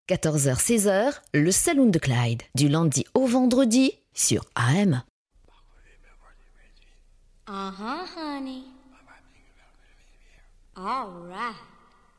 14h-16h, le Saloon de Clyde. Du lundi au vendredi sur AM. Uh-huh, honey. All right.